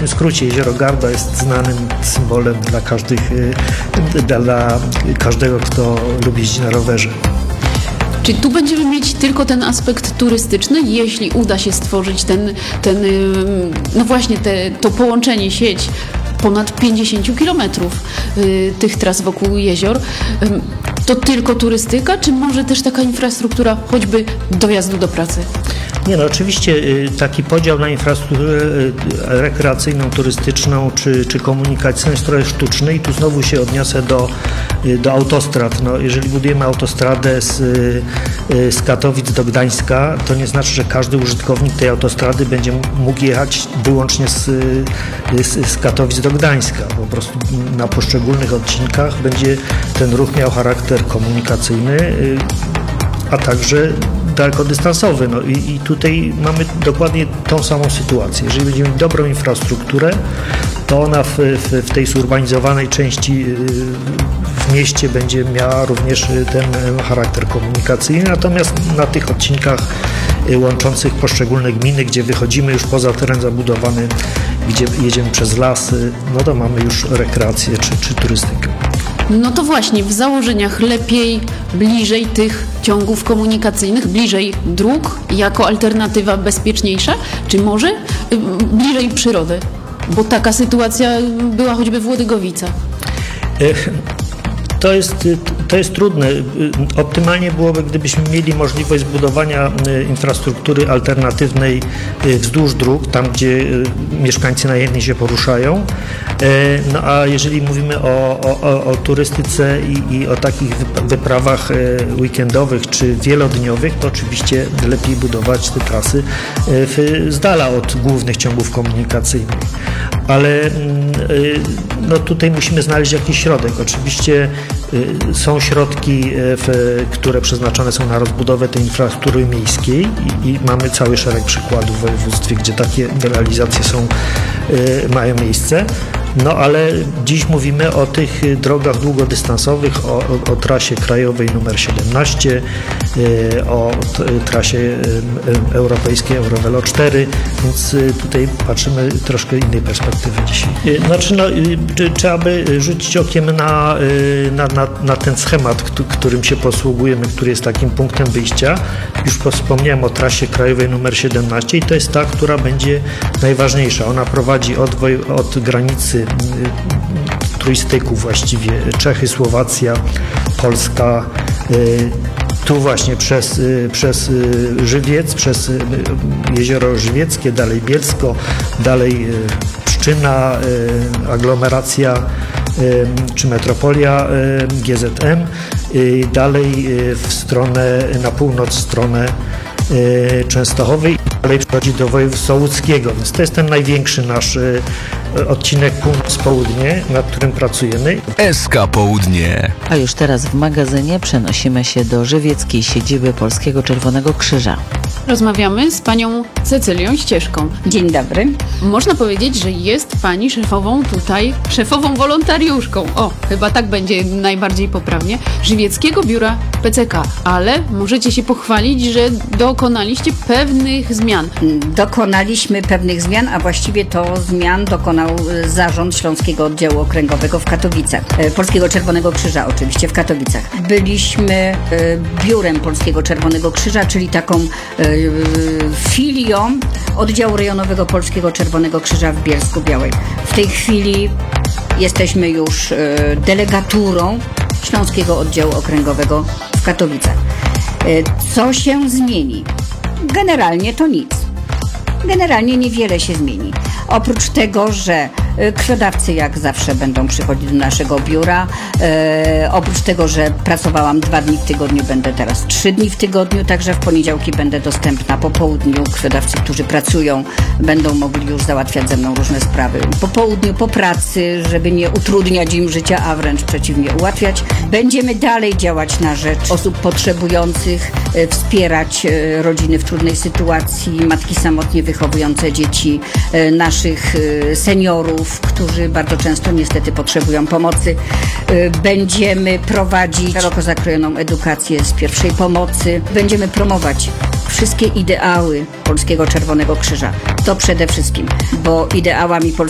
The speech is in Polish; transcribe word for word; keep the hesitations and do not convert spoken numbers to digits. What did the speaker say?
wielkim skrócie. Jezioro Garda jest znanym symbolem dla, każdych, dla każdego, kto lubi jeździć na rowerze. Czy tu będziemy mieć tylko ten aspekt turystyczny, jeśli uda się stworzyć ten, ten no właśnie te, to połączenie, sieć ponad pięćdziesiąt kilometrów y, tych tras wokół jezior, y, to tylko turystyka, czy może też taka infrastruktura choćby dojazdu do pracy? Nie no, oczywiście taki podział na infrastrukturę rekreacyjną, turystyczną czy, czy komunikacyjną jest trochę sztuczny i tu znowu się odniosę do, do autostrad. No, jeżeli budujemy autostradę z, z Katowic do Gdańska, to nie znaczy, że każdy użytkownik tej autostrady będzie mógł jechać wyłącznie z, z, z Katowic do Gdańska. Po prostu na poszczególnych odcinkach będzie ten ruch miał charakter komunikacyjny, a także dalekodystansowy. No i, i tutaj mamy dokładnie tą samą sytuację. Jeżeli będziemy mieć dobrą infrastrukturę, to ona w, w, w tej zurbanizowanej części w mieście będzie miała również ten charakter komunikacyjny, natomiast na tych odcinkach łączących poszczególne gminy, gdzie wychodzimy już poza teren zabudowany, gdzie jedziemy przez lasy, no to mamy już rekreację czy, czy turystykę. No to właśnie, w założeniach lepiej bliżej tych ciągów komunikacyjnych, bliżej dróg, jako alternatywa bezpieczniejsza, czy może bliżej przyrody? Bo taka sytuacja była choćby w Łodygowicach. To jest, to jest trudne. Optymalnie byłoby, gdybyśmy mieli możliwość zbudowania infrastruktury alternatywnej wzdłuż dróg, tam gdzie mieszkańcy najchętniej się poruszają. No a jeżeli mówimy o, o, o turystyce i, i o takich wyprawach weekendowych czy wielodniowych, to oczywiście lepiej budować te trasy w, z dala od głównych ciągów komunikacyjnych. Ale no, tutaj musimy znaleźć jakiś środek. Oczywiście są środki, w, które przeznaczone są na rozbudowę tej infrastruktury miejskiej i, i mamy cały szereg przykładów w województwie, gdzie takie realizacje są, mają miejsce. No ale dziś mówimy o tych drogach długodystansowych, o, o, o trasie krajowej numer siedemnaście, o trasie europejskiej Eurovelo cztery, więc tutaj patrzymy troszkę innej perspektywy dzisiaj. Znaczy, no, trzeba by rzucić okiem na, na, na, na ten schemat, którym się posługujemy, który jest takim punktem wyjścia. Już wspomniałem o trasie krajowej numer siedemnaście i to jest ta, która będzie najważniejsza. Ona prowadzi od, od granicy trójstyku właściwie Czechy, Słowacja, Polska, tu właśnie przez, przez Żywiec, przez jezioro Żywieckie, dalej Bielsko, dalej Pszczyna, aglomeracja czy metropolia G Z M, dalej w stronę, na północ w stronę Częstochowej, dalej przechodzi do województwa łódzkiego, więc to jest ten największy nasz odcinek północ-południe, nad którym pracujemy. S K Południe. A już teraz w magazynie przenosimy się do żywieckiej siedziby Polskiego Czerwonego Krzyża. Rozmawiamy z panią Cecylią Ścieżką. Dzień dobry. Można powiedzieć, że jest pani szefową tutaj, szefową wolontariuszką. O, chyba tak będzie najbardziej poprawnie. Żywieckiego Biura P C K. Ale możecie się pochwalić, że dokonaliście pewnych zmian. Dokonaliśmy pewnych zmian, a właściwie to zmian dokonał Zarząd Śląskiego Oddziału Okręgowego w Katowicach. Polskiego Czerwonego Krzyża oczywiście w Katowicach. Byliśmy biurem Polskiego Czerwonego Krzyża, czyli taką filią Oddziału Rejonowego Polskiego Czerwonego Krzyża w Bielsku-Białej. W tej chwili jesteśmy już delegaturą Śląskiego Oddziału Okręgowego w Katowicach. Co się zmieni? Generalnie to nic. Generalnie niewiele się zmieni. Oprócz tego, że krwiodawcy jak zawsze będą przychodzić do naszego biura. E, oprócz tego, że pracowałam dwa dni w tygodniu, będę teraz trzy dni w tygodniu, także w poniedziałki będę dostępna po południu. Krwiodawcy, którzy pracują, będą mogli już załatwiać ze mną różne sprawy po południu, po pracy, żeby nie utrudniać im życia, a wręcz przeciwnie, ułatwiać. Będziemy dalej działać na rzecz osób potrzebujących, e, wspierać e, rodziny w trudnej sytuacji, matki samotnie wychowujące dzieci, e, naszych e, seniorów, którzy bardzo często niestety potrzebują pomocy. Będziemy prowadzić szeroko zakrojoną edukację z pierwszej pomocy. Będziemy promować wszystkie ideały Polskiego Czerwonego Krzyża. To przede wszystkim, bo ideałami Polskiego